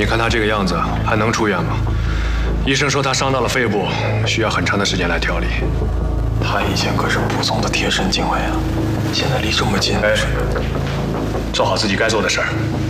你看他这个样子，还能出院吗？医生说他伤到了肺部，需要很长的时间来调理。 他以前可是蒲总的贴身警卫啊，现在离这么近， 做好自己该做的事儿。